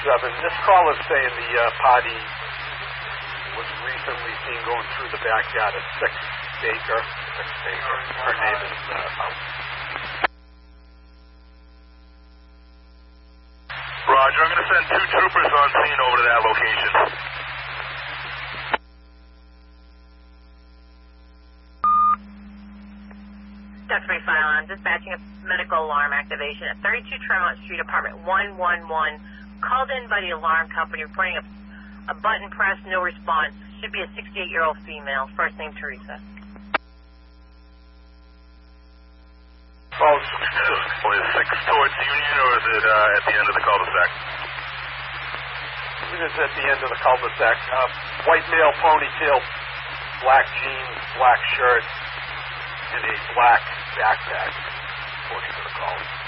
This call is saying the party was recently seen going through the backyard of 6 Baker, her neighbor's house. Roger, I'm going to send 2 troopers on scene over to that location. Duck 3 file, I'm dispatching a medical alarm activation at 32 Tremont Street, apartment 111. Called in by the alarm company reporting a button press, no response. Should be a 68-year-old female, first name Teresa. Oh, is 6 towards Union, or is it at the end of the cul-de-sac? It is at the end of the cul-de-sac. White male, ponytail, black jeans, black shirt, and a black backpack, according to the call.